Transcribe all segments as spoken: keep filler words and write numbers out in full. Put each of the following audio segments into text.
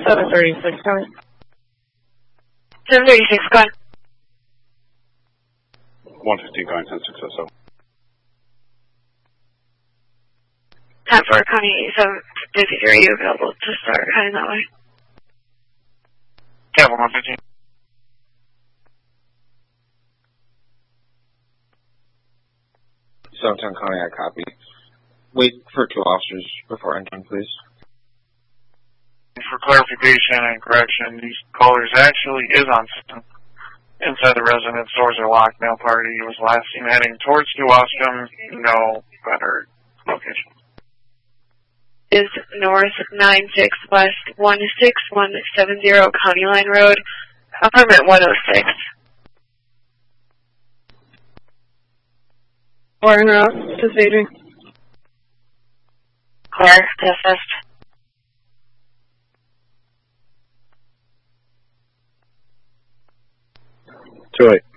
seven thirty-six, coming. seven thirty-six, go ahead. one fifteen going ten six oh seven. ten four, County seven fifty-three, are you available to start heading that way? Yeah, one fifteen. seven ten County, I copy. Wait for two officers before entering, please. For clarification and correction, these callers actually is on system. Inside the residence, doors are locked. Male party was last seen heading towards New Ostrom. No better location. Is north nine six west one six one seven zero County Line Road, apartment one oh six. Or en route, to Adrian. Clear, to assist. Two eight.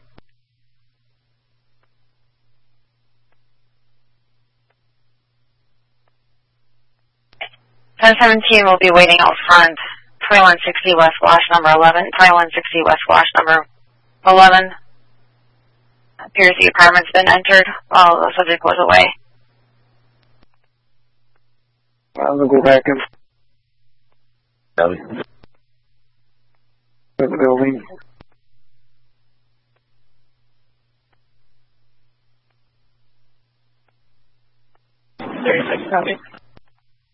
ten seventeen will be waiting out front. twenty-one sixty West Wash number eleven. twenty-one sixty West Wash number eleven. Appears the apartment's been entered while the subject was away. I'm going to go back in the building. thirty-six, copy.